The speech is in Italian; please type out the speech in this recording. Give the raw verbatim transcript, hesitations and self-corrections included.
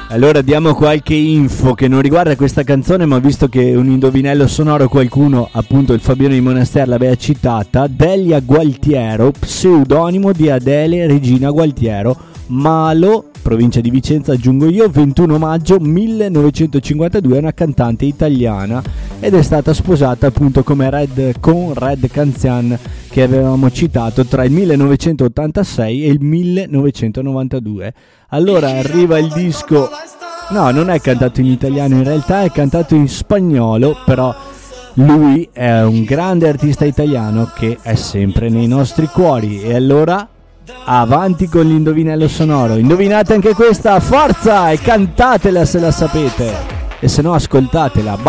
Allora diamo qualche info che non riguarda questa canzone, ma visto che un indovinello sonoro qualcuno, appunto il Fabiano di Monaster, l'aveva citata. Delia Gualtiero, pseudonimo di Adele Regina Gualtiero, Malo, provincia di Vicenza, aggiungo io, ventuno maggio millenovecentocinquantadue, è una cantante italiana ed è stata sposata appunto come Red, con Red Canzian, che avevamo citato tra il millenovecentottantasei e il millenovecentonovantadue. Allora arriva il disco, no, non è cantato in italiano, in realtà è cantato in spagnolo, però lui è un grande artista italiano che è sempre nei nostri cuori. E allora avanti con l'indovinello sonoro. Indovinate anche questa, forza, e cantatela se la sapete, e se no ascoltatela.